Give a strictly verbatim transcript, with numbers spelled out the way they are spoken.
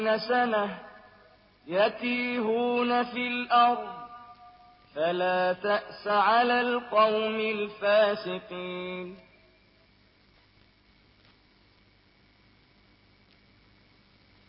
سَنَةً يَتِيهُونَ فِي الْأَرْضِ فَلَا تَأْسَ عَلَى الْقَوْمِ الْفَاسِقِينَ